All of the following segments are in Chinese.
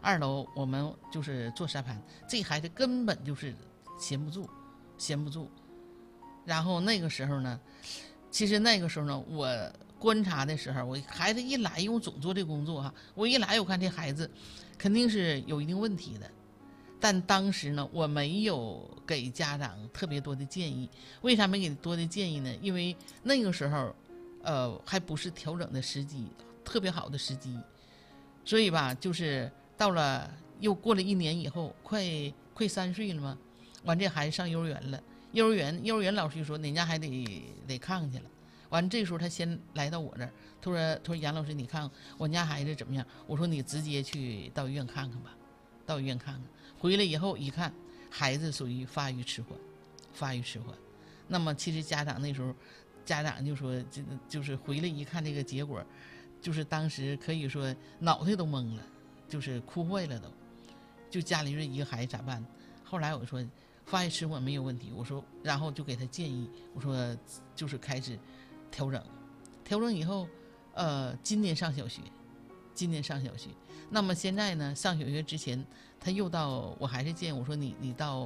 2楼我们就是做沙盘，这孩子根本就是闲不住，闲不住。然后那个时候呢，其实那个时候呢，我观察的时候，我孩子一来，因为我总做这工作哈，我一来我看这孩子肯定是有一定问题的，但当时呢，我没有给家长特别多的建议。为啥没给多的建议呢？因为那个时候，还不是调整的时机，特别好的时机，所以吧，就是到了又过了1年以后，快3岁了嘛，完这孩子上幼儿园了。幼儿园老师就说人家还得看看去了。完这时候他先来到我这儿，他说杨老师你看我家孩子怎么样？我说你直接去到医院看看吧，到医院看看。回来以后一看，孩子属于发育迟缓。那么其实家长那时候，家长就说就是回来一看这个结果，就是当时可以说脑袋都懵了，就是哭坏了都。就家里这一个孩子咋办？后来我说发育迟缓没有问题，我说然后就给他建议，我说就是开始调整以后，今年上小学。那么现在呢，上小学之前，他又到，我还是建议我说你到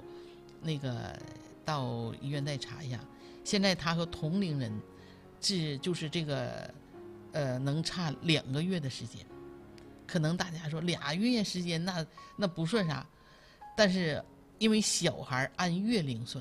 到医院再查一下。现在他和同龄人就是这个能差2个月的时间。可能大家说2月时间那不算啥，但是因为小孩按月龄算，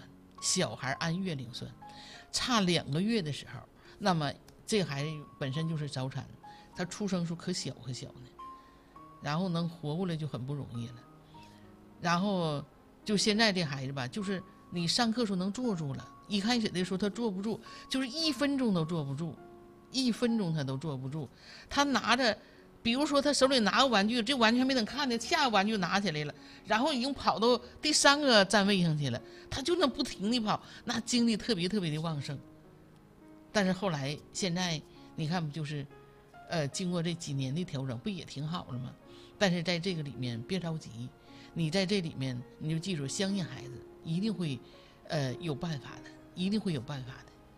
差2个月的时候，那么这个孩子本身就是早产，他出生时候可小呢，然后能活过来就很不容易了。然后就现在这孩子吧，就是你上课时候能坐住了，一开始的时候他坐不住，就是1分钟都坐不住，1分钟他都坐不住。他拿着，比如说他手里拿个玩具，这玩具还没等看见，下个玩具拿起来了，然后已经跑到第3个站位上去了，他就那不停地跑，那精力特别的旺盛。但是后来现在你看不就是经过这几年的调整，不也挺好了吗？但是在这个里面别着急，你在这里面你就记住，相信孩子一定会有办法的，一定会有办法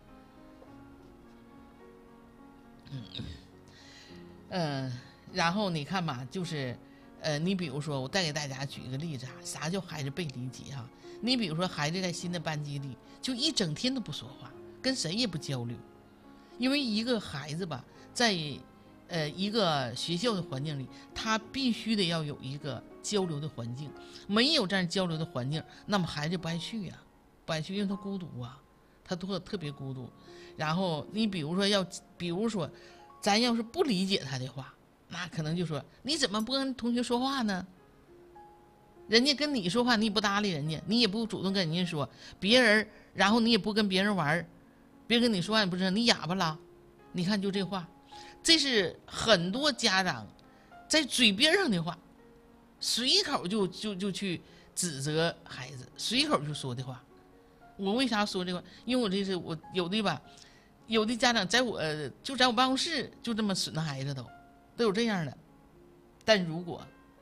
的。然后你看吧，就是你比如说我再给大家举一个例子啊，啥叫孩子被理解哈？你比如说孩子在新的班级里就一整天都不说话，跟谁也不交流。因为一个孩子吧，在一个学校的环境里，他必须得要有一个交流的环境，没有这样交流的环境，那么孩子不爱去呀，因为他孤独啊，他特别孤独。然后你比如说咱要是不理解他的话，那可能就说你怎么不跟同学说话呢？人家跟你说话你也不搭理人家，你也不主动跟人家说，别人然后你也不跟别人玩，别跟你说话你不知道，你哑巴了。你看就这话，这是很多家长在嘴边上的话，随口就去指责孩子，随口就说的话。我为啥说这话？因为我有的吧，有的家长在我办公室就这么损他孩子都有这样的。但如果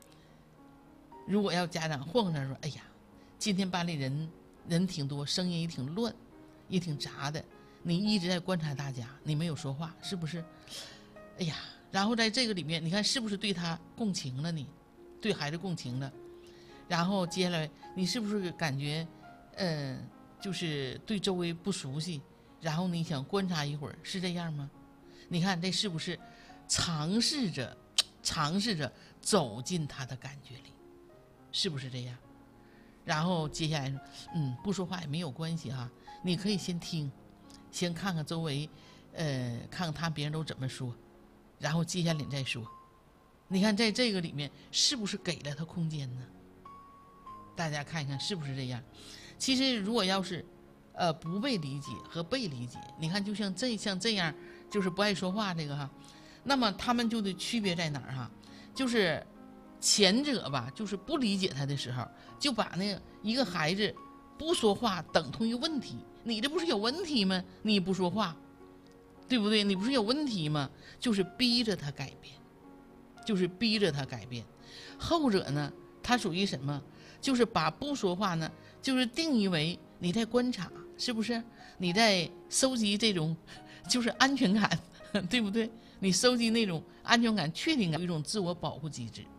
要家长混混他说，哎呀，今天班里人挺多，声音也挺乱，也挺杂的，你一直在观察大家，你没有说话，是不是？哎呀，然后在这个里面，你看是不是对他共情了？你对孩子共情了，然后接下来你是不是感觉，就是对周围不熟悉，然后你想观察一会儿，是这样吗？你看这是不是尝试着走进他的感觉里，是不是这样？然后接下来说，不说话也没有关系哈，你可以先听，先看看周围，看看别人都怎么说，然后接下来你再说。你看在这个里面是不是给了他空间呢？大家看一看是不是这样？其实如果要是不被理解和被理解，你看就像这样就是不爱说话这个哈，那么他们就的区别在哪儿哈？就是前者吧，就是不理解他的时候，就把那一个孩子不说话等同于问题，你这不是有问题吗？你不说话，对不对？你不是有问题吗？就是逼着他改变，后者呢，他属于什么？就是把不说话呢，就是定义为你在观察，是不是？你在收集这种就是安全感，对不对？你收集那种安全感、确定感，有一种自我保护机制。